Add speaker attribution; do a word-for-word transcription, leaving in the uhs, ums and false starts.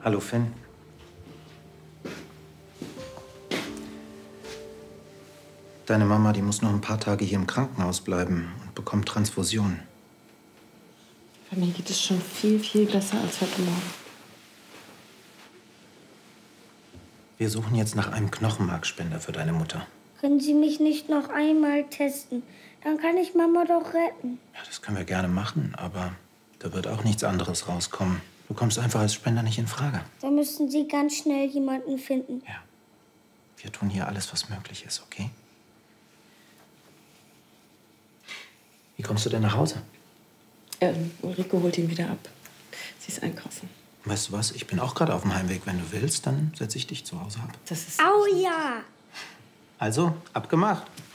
Speaker 1: Hallo, Finn. Deine Mama, die muss noch ein paar Tage hier im Krankenhaus bleiben und bekommt Transfusionen.
Speaker 2: Bei mir geht es schon viel, viel besser als heute Morgen.
Speaker 1: Wir suchen jetzt nach einem Knochenmarkspender für deine Mutter.
Speaker 3: Können Sie mich nicht noch einmal testen? Dann kann ich Mama doch retten.
Speaker 1: Ja, das können wir gerne machen, aber da wird auch nichts anderes rauskommen. Du kommst einfach als Spender nicht in Frage.
Speaker 3: Da müssen Sie ganz schnell jemanden finden.
Speaker 1: Ja. Wir tun hier alles, was möglich ist, okay? Wie kommst du denn nach Hause?
Speaker 2: Ähm, Ulrike holt ihn wieder ab. Sie ist einkaufen.
Speaker 1: Weißt du was? Ich bin auch gerade auf dem Heimweg. Wenn du willst, dann setze ich dich zu Hause ab.
Speaker 2: Das ist...
Speaker 3: Au ja!
Speaker 1: Also, abgemacht.